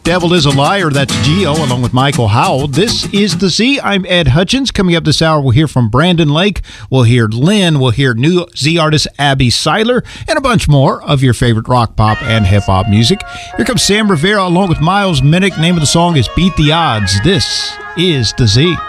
Devil is a Liar. That's Geo along with Michael Howell. This is The Z. I'm Ed Hutchins. Coming up this hour, we'll hear from Brandon Lake. We'll hear Lynn. We'll hear new Z artist Abby Seiler and a bunch more of your favorite rock, pop, and hip-hop music. Here comes Sam Rivera along with Miles Minnick. Name of the song is Beat the Odds. This is The Z.